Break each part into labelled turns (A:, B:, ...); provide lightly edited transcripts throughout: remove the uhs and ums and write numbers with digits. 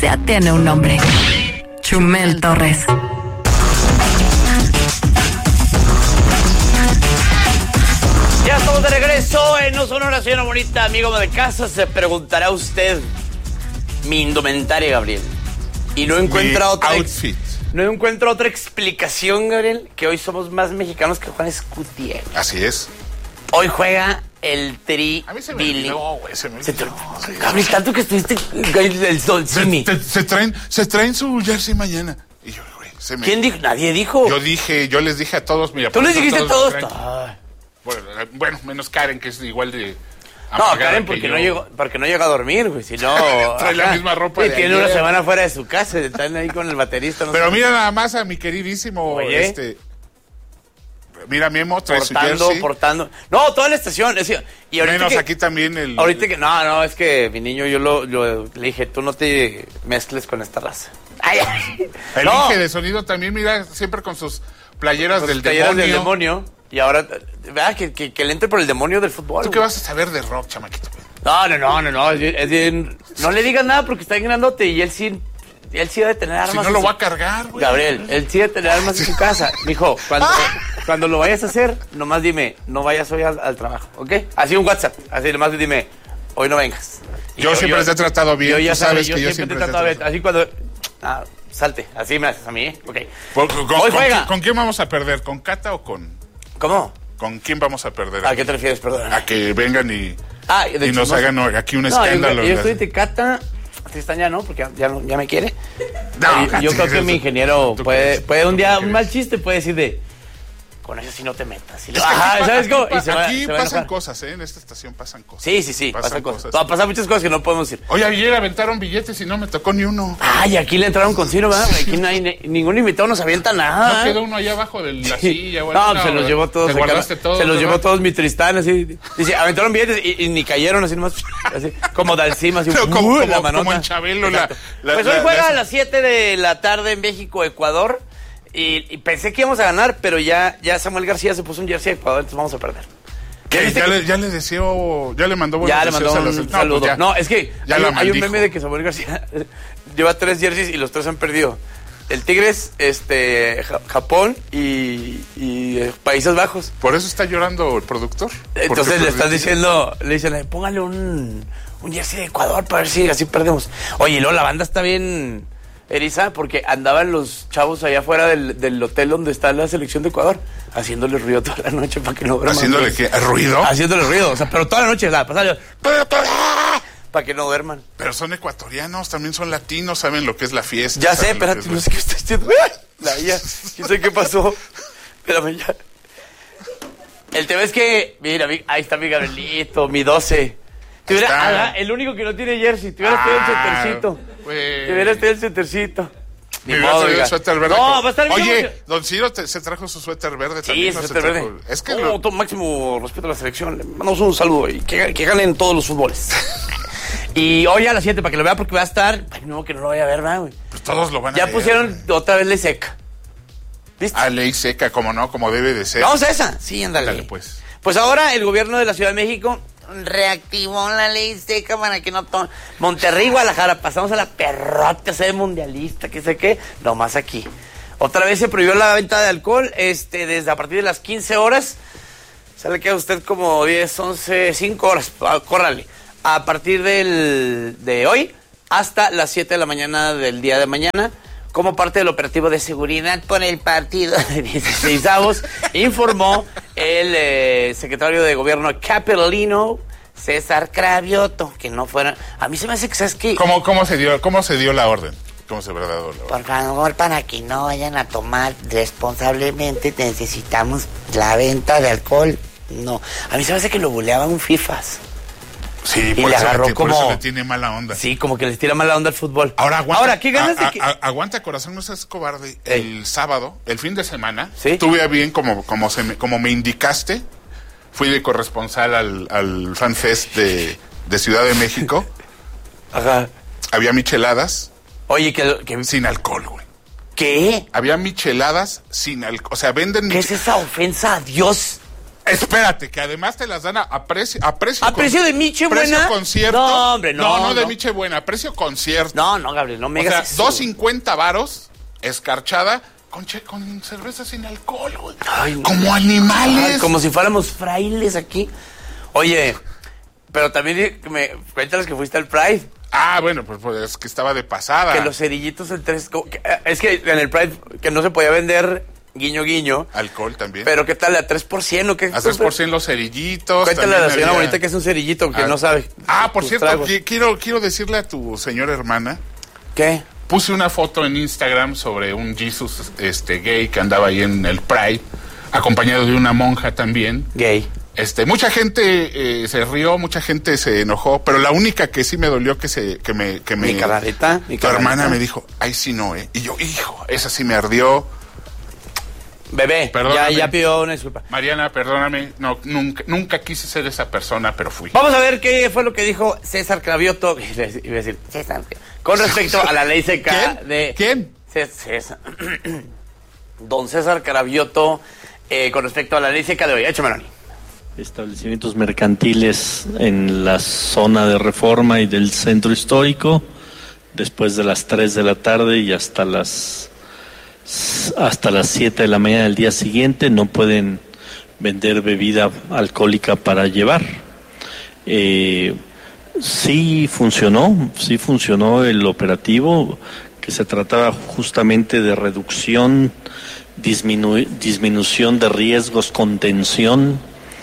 A: ya tiene un nombre. Chumel Torres.
B: Ya estamos de regreso en No Sonora, señora bonita, amigo de casa. Se preguntará usted mi indumentaria, Gabriel. Y no encuentra no encuentro otra explicación, Gabriel, que hoy somos más mexicanos que Juan Escutia.
C: Así es.
B: Hoy juega el Tri.
C: A mí se me
B: Billy.
C: olvidó, güey.
B: Gabriel, tanto que estuviste el sol, Simi.
C: Se traen su jersey mañana. Y yo, güey,
B: ¿Quién dijo? Nadie dijo.
C: Yo les dije a todos. Mira,
B: ¿Tú les dijiste a todos?
C: Bueno, menos Karen, que es igual de...
B: No, Karen, porque no llega a dormir, güey. Si no,
C: trae la misma ropa.
B: Y tiene una semana fuera de su casa. Están ahí con el baterista.
C: Pero mira nada más a mi queridísimo. Mira, Memo, trae su jersey.
B: Portando. No, toda la estación. Y ahorita
C: menos aquí también el...
B: Ahorita que... No, es que mi niño, yo le dije, tú no te mezcles con esta raza.
C: El Inge de sonido también, mira, siempre con sus playeras del
B: demonio. Y ahora, ¿verdad? Que le entre por el demonio del fútbol.
C: ¿Tú qué vas a saber de rock, chamaquito?
B: No. Es bien, no le digas nada porque está bien grandote y él sí debe tener armas.
C: Si no lo va a cargar, güey.
B: Gabriel, él sí debe tener armas en su casa. Mijo, cuando lo vayas a hacer, nomás dime, no vayas hoy al trabajo, ¿ok? Así un WhatsApp, así nomás dime, hoy no vengas.
C: Yo siempre te he tratado bien, tú sabes que yo siempre te he tratado bien.
B: Así cuando... salte, así me haces a mí, ¿eh? Ok.
C: Hoy juega. ¿Con quién vamos a perder? ¿Con Cata o con...?
B: ¿Cómo?
C: ¿Con quién vamos a perder?
B: ¿A qué te refieres, perdón?
C: A que vengan y nos hagan aquí un escándalo.
B: Yo estoy de Cata, Tristán ya no, porque ya me quiere.
C: No,
B: yo creo que mi ingeniero puede un día, un mal chiste puede decir de... Con eso sí no te metas. ¿Sabes cómo?
C: Aquí pasan cosas, ¿eh? En esta estación pasan cosas.
B: Sí, pasan cosas. Pasan muchas cosas que no podemos decir.
C: Oye, ayer aventaron billetes y no me tocó ni uno.
B: Y aquí le entraron con Ciro, ¿verdad? Aquí no hay ningún invitado, nos avienta nada.
C: No quedó uno allá abajo de la silla.
B: No, se los llevó todos. Se los llevó todos mi Tristán, así. Dice, aventaron billetes y ni cayeron así nomás. Así, como Dalcima, así.
C: Como en Chabelo.
B: Pues hoy juega a las 7 de la tarde en México, Ecuador. Y pensé que íbamos a ganar, pero ya Samuel García se puso un jersey de Ecuador, entonces vamos a perder.
C: Ya le deseo, ya le mandó buenos deseos.
B: Ya le mandó un saludo.
C: Pues
B: no, es que hay un meme de que Samuel García lleva 3 jerseys y los 3 han perdido. El Tigres, Japón y Países Bajos.
C: Por eso está llorando el productor.
B: Entonces le están diciendo, le dicen, póngale un jersey de Ecuador para ver si así perdemos. Oye, y luego la banda está bien... eriza, porque andaban los chavos allá afuera del hotel donde está la selección de Ecuador, haciéndole ruido toda la noche para que no duerman.
C: ¿Haciéndole qué? ¿Ruido?
B: Haciéndole ruido, o sea, pero toda la noche, para que no duerman.
C: Pero son ecuatorianos, también son latinos, saben lo que es la fiesta.
B: Ya sé, espérate, no sé qué estoy diciendo. ¿Quién sabe qué pasó? Espérame ya. El tema es que, mira, ahí está mi Gabrielito, mi 12. El único que no tiene jersey, te hubieras pedido el centercito. Te hubieras pedido el centercito.
C: Ni modo, el suéter verde.
B: No, va a estar bien.
C: Oye, don Ciro se trajo su suéter verde también.
B: Sí, su suéter verde. Es que todo máximo respeto a la selección. Le mandamos un saludo y que ganen todos los fútboles. Y hoy a las 7 para que lo vea porque va a estar. Ay, no, que no lo vaya a ver, ¿verdad, güey?
C: Pues todos lo van a ver.
B: Ya pusieron otra vez ley seca. ¿Viste?
C: Ley seca, como no, como debe de ser.
B: Vamos a esa. Sí, ándale. Pues ahora el gobierno de la Ciudad de México reactivó la ley seca para que no tome. Monterrey, Guadalajara, pasamos a la perrota, sede mundialista, que sé qué, nomás aquí. Otra vez se prohibió la venta de alcohol, desde a partir de las 15 horas, sale que a usted como 10, 11, 5 horas, córrale. A partir de hoy hasta las 7 de la mañana del día de mañana, como parte del operativo de seguridad por el partido de 16avos, informó el secretario de gobierno capitalino, César Cravioto, que no fuera... A mí se me hace que, ¿sabes qué?
C: ¿Cómo se dio la orden? ¿Cómo se habrá dado la orden?
D: Por favor, para que no vayan a tomar responsablemente, necesitamos la venta de alcohol. No, a mí se me hace que lo buleaban FIFAs.
C: Sí,
B: y le agarró
C: por eso le tiene mala onda.
B: Sí, como que les tira mala onda al fútbol.
C: Ahora,
B: ¿qué ganas de que...?
C: Aguanta, corazón, no seas cobarde. El sábado, el fin de semana,
B: ¿sí?
C: Tuve a bien, como me indicaste, fui de corresponsal al FanFest de Ciudad de México.
B: Ajá.
C: Había micheladas.
B: Oye, que...
C: sin alcohol, güey.
B: ¿Qué?
C: Había micheladas sin alcohol. O sea, venden...
B: ¿Qué es esa ofensa a Dios?
C: Espérate, que además te las dan a precio. ¿A
B: precio de Miche Buena?
C: ¿Precio concierto?
B: No, hombre,
C: No de Miche Buena, a precio concierto.
B: No, Gabriel, no me digas eso.
C: 2.50 varos, escarchada, con cerveza sin alcohol, güey.
B: Ay,
C: como animales.
B: Ay, como si fuéramos frailes aquí. Oye, pero también cuéntales que fuiste al Pride.
C: Bueno, pues es que estaba de pasada.
B: Que los cerillitos el 3... Es que en el Pride que no se podía vender guiño, guiño.
C: Alcohol también.
B: Pero ¿qué tal? ¿A 3% o qué?
C: A 3% los cerillitos.
B: Cuéntale a la señora bonita que es un cerillito, que no sabe.
C: Por cierto, quiero decirle a tu señora hermana.
B: ¿Qué?
C: Puse una foto en Instagram sobre un Jesus gay que andaba ahí en el Pride, acompañado de una monja también.
B: Gay.
C: Mucha gente se rió, mucha gente se enojó, pero la única que sí me dolió
B: Mi carnalita.
C: Tu hermana me dijo, ay sí no, Y yo, hijo, esa sí me ardió.
B: Bebé, ya pidió una disculpa.
C: Mariana, perdóname, no, nunca quise ser esa persona, pero fui.
B: Vamos a ver qué fue lo que dijo César Cravioto, iba a decir César, con respecto a la ley seca de...
C: ¿Quién?
B: César. Don César Cravioto, con respecto a la ley seca de hoy. Échame, Manoni.
E: Establecimientos mercantiles en la zona de Reforma y del centro histórico, después de las 3 de la tarde y hasta las 7 de la mañana del día siguiente, no pueden vender bebida alcohólica para llevar. Sí funcionó el operativo, que se trataba justamente de reducción, disminución de riesgos, contención,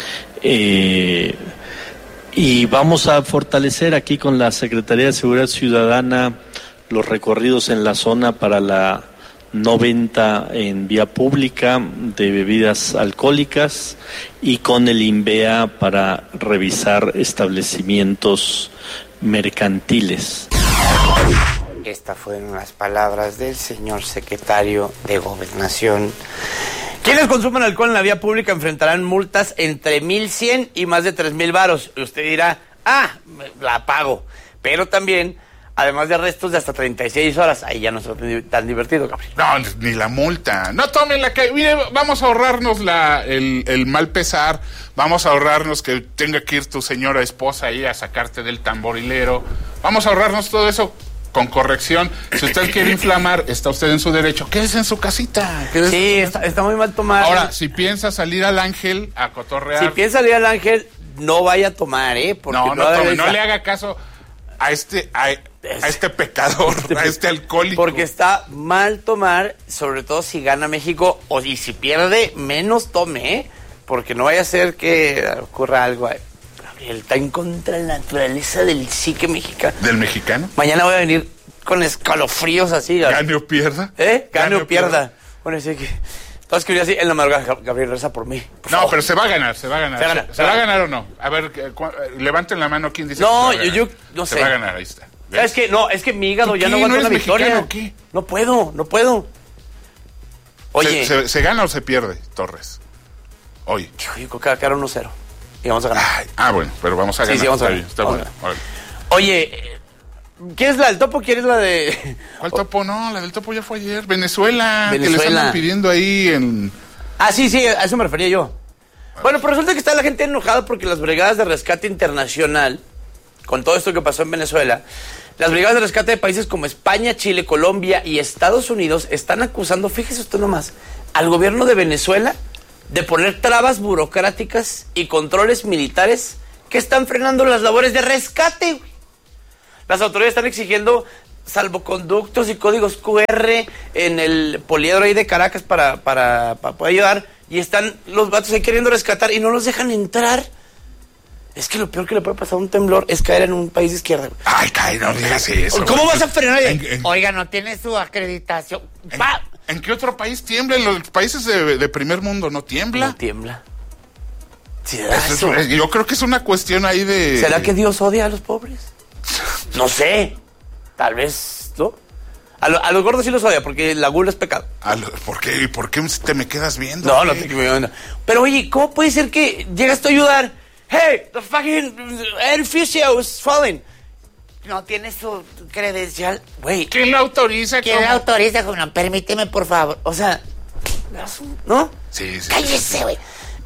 E: y vamos a fortalecer aquí con la Secretaría de Seguridad Ciudadana los recorridos en la zona para la no venta en vía pública de bebidas alcohólicas, y con el INVEA para revisar establecimientos mercantiles.
D: Estas fueron las palabras del señor secretario de Gobernación.
B: Quienes consuman alcohol en la vía pública enfrentarán multas entre 1,100 y más de 3,000 varos. Y usted dirá, la pago. Pero también, además de arrestos de hasta 36 horas. Ahí ya no es tan divertido, Gabriel.
C: No, ni la multa. No tomen la que... Mire, vamos a ahorrarnos el mal pesar. Vamos a ahorrarnos que tenga que ir tu señora esposa ahí a sacarte del tamborilero. Vamos a ahorrarnos todo eso con corrección. Si usted quiere inflamar, está usted en su derecho. Quédese en su casita.
B: Sí, está muy mal tomar.
C: Ahora, si piensa salir al Ángel a cotorrear...
B: Si piensa salir al Ángel, no vaya a tomar, porque
C: no le haga caso a este pecador, a este alcohólico.
B: Porque está mal tomar, sobre todo si gana México, y si pierde, menos tome, porque no vaya a ser que ocurra algo. Gabriel, está en contra de la naturaleza del psique mexicano.
C: ¿Del mexicano?
B: Mañana voy a venir con escalofríos así.
C: ¿Gane o pierda?
B: Gane o pierda. Bueno, sí que... Entonces escribí así en la madrugada, Gabriel, reza por mí.
C: No, pero se va a ganar. ¿Se va a ganar o no? A ver, levanten la mano, ¿quién dice
B: no,
C: que se va a
B: yo no sé.
C: Se va a ganar, ahí está. ¿Ves?
B: ¿Sabes qué? No, es que mi hígado ya no aguanta una victoria.
C: ¿Qué?
B: No puedo. Oye.
C: ¿Se gana o se pierde, Torres? Hoy.
B: Yo creo que va a quedar 1-0. Y vamos a ganar.
C: Bueno, pero vamos a ganar.
B: Sí, vamos a ganar.
C: Está bueno.
B: Oye, ¿quieres la del topo o quieres la de...?
C: ¿Cuál topo? No, la del topo ya fue ayer. Venezuela. Que les andan pidiendo ahí en...
B: Sí, a eso me refería yo. Bueno, pero resulta que está la gente enojada porque las brigadas de rescate internacional, con todo esto que pasó en Venezuela, las brigadas de rescate de países como España, Chile, Colombia y Estados Unidos están acusando, fíjese usted nomás, al gobierno de Venezuela de poner trabas burocráticas y controles militares que están frenando las labores de rescate. Las autoridades están exigiendo salvoconductos y códigos QR en el poliedro ahí de Caracas para poder ayudar, y están los vatos ahí queriendo rescatar y no los dejan entrar. Es que lo peor que le puede pasar a un temblor es caer en un país de izquierda.
C: No digas eso.
B: ¿Cómo vas a frenar?
D: Oiga, no tiene su acreditación.
C: ¿En qué otro país tiembla? En los países de primer mundo no tiembla.
B: No tiembla. Sí,
C: yo creo que es una cuestión ahí de...
B: ¿Será que Dios odia a los pobres? No sé. Tal vez, ¿no? A los gordos sí los odia, porque la gula es pecado.
C: ¿Por qué te me quedas viendo?
B: No te quedas viendo. Pero oye, ¿cómo puede ser que llegas tú a ayudar? Hey, the fucking edificio is falling.
D: No tiene su credencial.
B: Güey.
C: ¿Quién lo autoriza?
D: ¿Quién lo autoriza? Permíteme, por favor.
B: O sea, ¿no?
C: Sí.
D: Cállese, güey.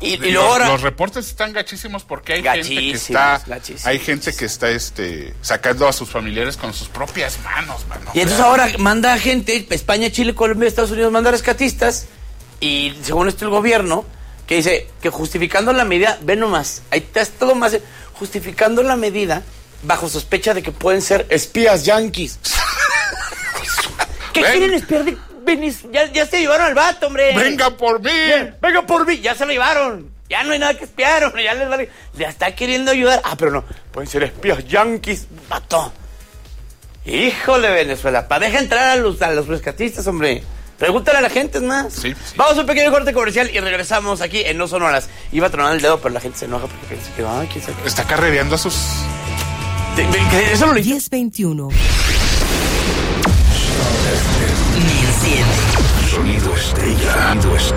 B: Y luego ahora...
C: Los reportes están gachísimos porque hay gente que está sacando a sus familiares con sus propias manos, mano.
B: Y entonces ahora manda gente, España, Chile, Colombia, Estados Unidos, manda rescatistas, y según esto el gobierno, que dice que justificando la medida, ve nomás, ahí está todo más, justificando la medida bajo sospecha de que pueden ser espías yanquis. ¿Qué quieren espiar de Venezuela? Ya se llevaron al vato, hombre.
C: ¡Venga por mí!
B: ¡Venga por mí! Ya se lo llevaron. Ya no hay nada que espiar, hombre. Ya está queriendo ayudar. Pero no. Pueden ser espías yanquis, vato. Híjole, Venezuela. Deja entrar a los rescatistas, hombre. Pregúntale a la gente, es más. Sí. Vamos a un pequeño corte comercial y regresamos aquí en No Sonoras. Iba a tronar el dedo, pero la gente se enoja porque piensa que quién sabe qué.
C: Está carrereando a sus...
B: Eso lo
F: 10:21.
G: Sonido Estrella.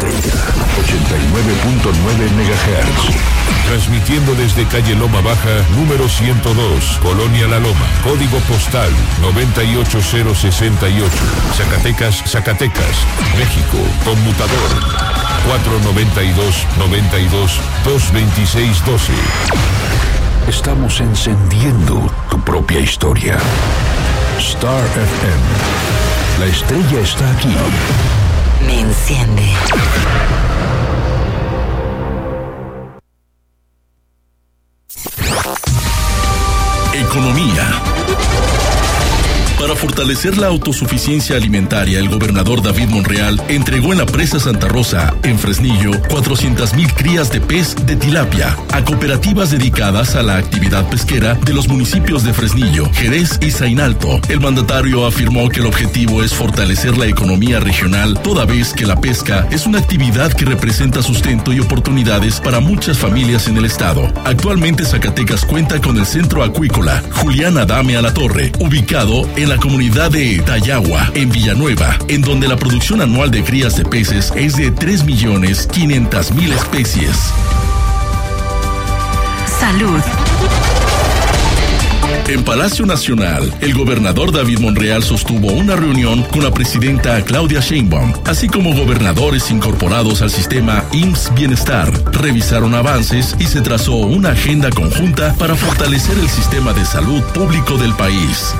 G: 89.9 MHz. Transmitiendo desde calle Loma Baja, número 102, Colonia La Loma. Código postal 98068. Zacatecas, México. Conmutador 492-92-226-12. Estamos encendiendo tu propia historia. Star FM. La estrella está aquí.
A: Me enciende.
H: Economía. Para fortalecer la autosuficiencia alimentaria, el gobernador David Monreal entregó en la presa Santa Rosa, en Fresnillo, 400,000 crías de pez de tilapia a cooperativas dedicadas a la actividad pesquera de los municipios de Fresnillo, Jerez y Zainalto. El mandatario afirmó que el objetivo es fortalecer la economía regional, toda vez que la pesca es una actividad que representa sustento y oportunidades para muchas familias en el estado. Actualmente Zacatecas cuenta con el Centro Acuícola Julián Adame Alatorre, ubicado en la comunidad de Tayagua, en Villanueva, en donde la producción anual de crías de peces es de 3.500.000 especies.
A: Salud.
H: En Palacio Nacional, el gobernador David Monreal sostuvo una reunión con la presidenta Claudia Sheinbaum, así como gobernadores incorporados al sistema IMSS Bienestar. Revisaron avances y se trazó una agenda conjunta para fortalecer el sistema de salud público del país.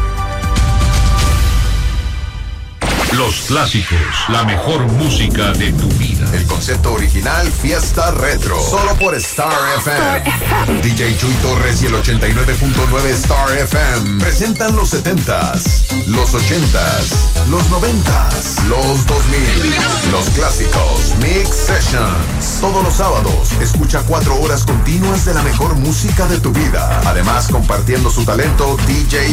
G: Los clásicos, la mejor música de tu vida.
I: El concepto original Fiesta Retro, solo por Star FM. DJ Chuy Torres y el 89.9 Star FM presentan los 70s, los 80s, los 90s, los 2000, los clásicos Mix Sessions. Todos los sábados, escucha 4 horas continuas de la mejor música de tu vida. Además, compartiendo su talento, DJ